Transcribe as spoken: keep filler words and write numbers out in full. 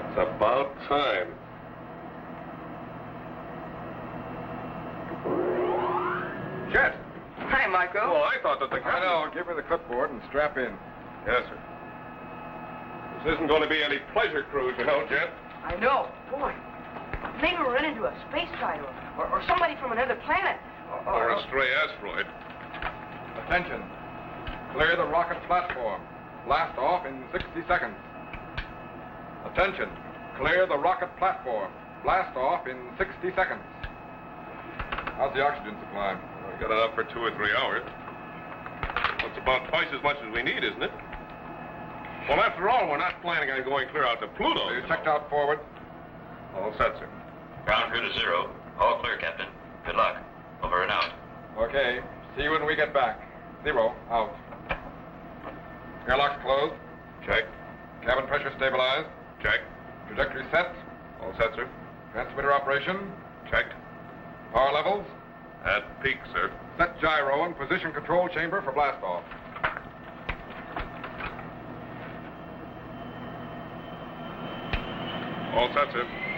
It's about time. Jet! Hi, Marco. Well, I thought that the I know. Give me the clipboard and strap in. Yes, sir. This isn't going to be any pleasure cruise, you know, Jet. I know. Boy, maybe we'll run into a space guy or, or, or somebody from another planet. Or a stray asteroid. Attention. Clear the rocket platform. Blast off in sixty seconds. Attention. Clear the rocket platform. Blast off in sixty seconds. How's the oxygen supply? Well, we got enough for two or three hours. That's about twice as much as we need, isn't it? Well, after all, we're not planning on going clear out to Pluto. So you you checked know. out forward? All set, sir. Ground crew to zero. All clear, Captain. Good luck. Over and out. Okay. See you when we get back. Zero. Out. Airlocks closed. Check. Cabin pressure stabilized. Check. Trajectory set. All set, sir. Transmitter operation. Checked. Power levels. At peak, sir. Set gyro and position control chamber for blast off. All set, sir.